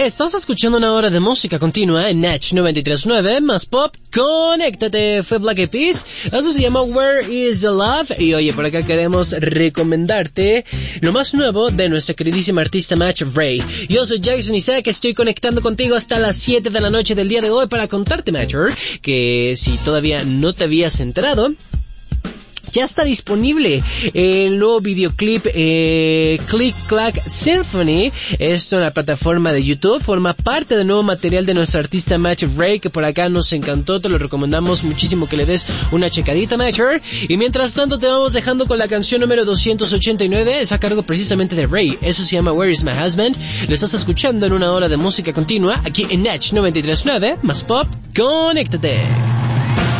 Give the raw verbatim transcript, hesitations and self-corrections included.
Estás escuchando una hora de música continua en Natch noventa y tres punto nueve, más pop, conéctate, fue Black Eyed Peas, eso se llama Where is the Love, y oye, por acá queremos recomendarte lo más nuevo de nuestra queridísima artista Match Ray. Yo soy Jason Isaac, estoy conectando contigo hasta las siete de la noche del día de hoy para contarte, Matcher, que si todavía no te habías enterado, ya está disponible el nuevo videoclip eh, Click Clack Symphony. Esto en la plataforma de YouTube forma parte del nuevo material de nuestro artista Match Ray, que por acá nos encantó. Te lo recomendamos muchísimo que le des una checadita, Matcher. Y mientras tanto te vamos dejando con la canción número doscientos ochenta y nueve. Es a cargo precisamente de Ray. Eso se llama Where is my husband. Lo estás escuchando en una hora de música continua aquí en Natch noventa y tres punto nueve más pop. Conéctate.